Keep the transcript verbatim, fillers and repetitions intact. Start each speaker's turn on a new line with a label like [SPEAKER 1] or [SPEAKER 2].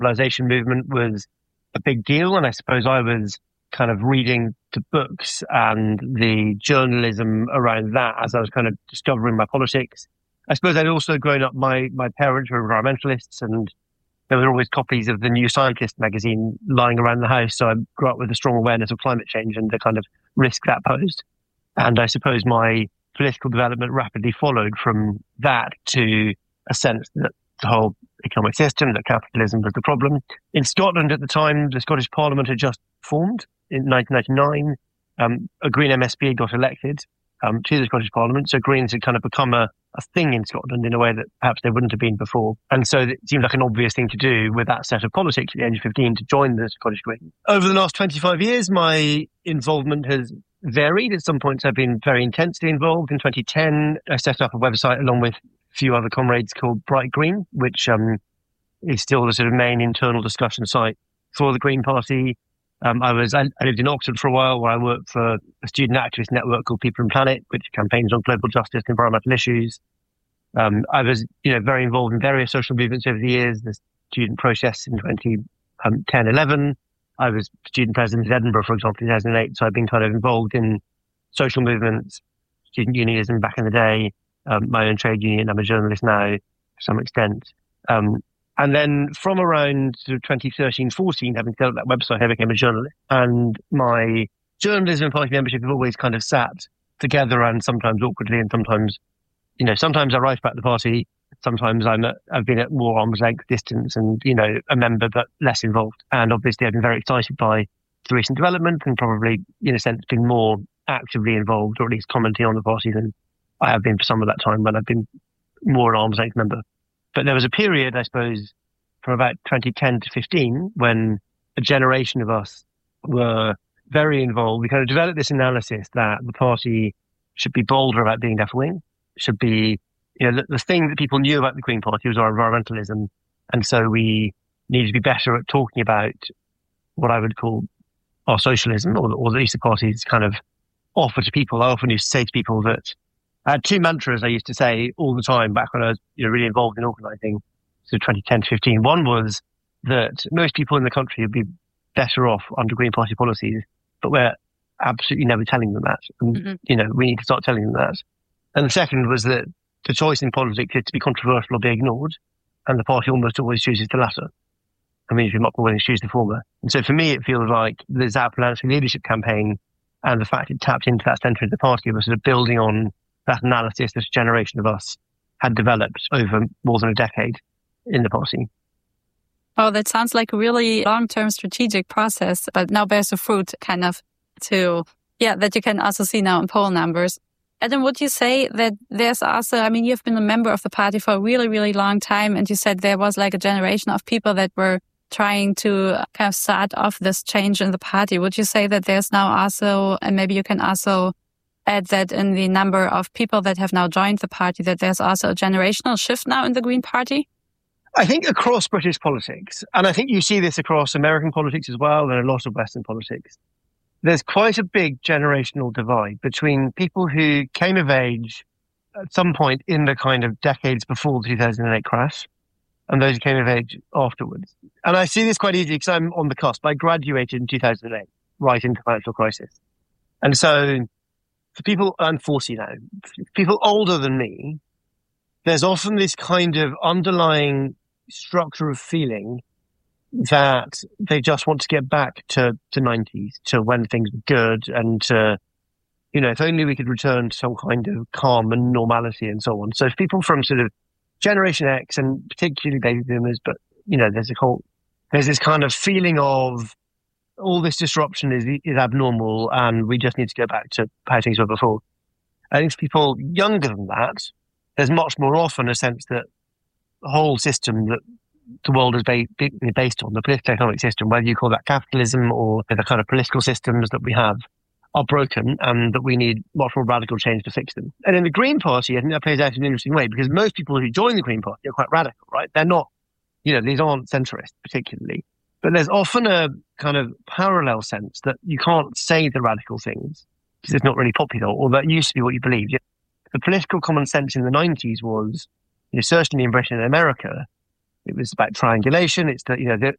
[SPEAKER 1] deglobalization movement was a big deal. And I suppose I was kind of reading the books and the journalism around that as I was kind of discovering my politics. I suppose I'd also grown up, my, my parents were environmentalists, and there were always copies of the New Scientist magazine lying around the house. So I grew up with a strong awareness of climate change and the kind of risk that posed. And I suppose my political development rapidly followed from that to a sense that the whole economic system, that capitalism was the problem. In Scotland at the time, the Scottish Parliament had just formed in nineteen ninety-nine. Um, a Green M S P got elected um, to the Scottish Parliament. So Greens had kind of become a, a thing in Scotland in a way that perhaps they wouldn't have been before. And so it seemed like an obvious thing to do with that set of politics at the age of fifteen to join the Scottish Greens. Over the last twenty-five years, my involvement has varied. At some points, I've been very intensely involved. In twenty ten, I set up a website along with a few other comrades called Bright Green, which um, is still the sort of main internal discussion site for the Green Party. Um, I was I, I lived in Oxford for a while, where I worked for a student activist network called People and Planet, which campaigns on global justice and environmental issues. Um, I was, you know, very involved in various social movements over the years. The student protests in twenty ten eleven. I was student president in Edinburgh, for example, in two thousand eight. So I've been kind of involved in social movements, student unionism back in the day, um, my own trade union. I'm a journalist now to some extent. Um, and then from around sort of twenty thirteen fourteen, having set up that website, I became a journalist. And my journalism and party membership have always kind of sat together, and sometimes awkwardly, and sometimes, you know, sometimes I write about the party. Sometimes I'm at, I've been at more arm's length distance and, you know, a member, but less involved. And obviously I've been very excited by the recent development and probably, in a sense, been more actively involved, or at least commenting on the party, than I have been for some of that time when I've been more an arm's length member. But there was a period, I suppose, from about twenty ten to fifteen, when a generation of us were very involved. We kind of developed this analysis that the party should be bolder about being left-wing, should be, you know, the, the thing that people knew about the Green Party was our environmentalism. And so we needed to be better at talking about what I would call our socialism, or, or at least the party's kind of offer to people. I often used to say to people that I had two mantras I used to say all the time back when I was, you know, really involved in organising, so twenty ten to fifteen. One was that most people in the country would be better off under Green Party policies, but we're absolutely never telling them that. And, mm-hmm. you know, we need to start telling them that. And the second was that the choice in politics is to be controversial or be ignored, and the party almost always chooses the latter. I mean, if you're not willing to choose the former. And so for me, it feels like the Zapp Planetary Leadership Campaign and the fact it tapped into that centre of the party was sort of building on that analysis that a generation of us had developed over more than a decade in the party.
[SPEAKER 2] Oh, that sounds like a really long-term strategic process, but now bears the fruit kind of to, yeah, that you can also see now in poll numbers. Adam, would you say that there's also, I mean, you've been a member of the party for a really, really long time, and you said there was like a generation of people that were trying to kind of start off this change in the party. Would you say that there's now also, and maybe you can also add that in the number of people that have now joined the party, that there's also a generational shift now in the Green Party?
[SPEAKER 1] I think across British politics, and I think you see this across American politics as well, and a lot of Western politics, there's quite a big generational divide between people who came of age at some point in the kind of decades before the two thousand eight crash, and those who came of age afterwards. And I see this quite easily because I'm on the cusp. I graduated in two thousand eight, right into the financial crisis. And so for people, I'm forty now, people older than me, there's often this kind of underlying structure of feeling that they just want to get back to to nineties, to when things were good, and to, you know, if only we could return to some kind of calm and normality and so on. So if people from sort of Generation X, and particularly baby boomers, but, you know, there's a whole, there's this kind of feeling of all this disruption is is abnormal and we just need to go back to how things were before. I think for people younger than that, there's much more often a sense that the whole system that the world is ba- based on, the political economic system, whether you call that capitalism or the kind of political systems that we have, are broken, and that we need much more radical change to fix them. And in the Green Party, I think that plays out in an interesting way, because most people who join the Green Party are quite radical, right? They're not, you know, these aren't centrists particularly, but there's often a kind of parallel sense that you can't say the radical things because it's not really popular, or that used to be what you believed. The political common sense in the nineties was, you know, certainly in Britain and America, it was about triangulation. It's that, you know, the,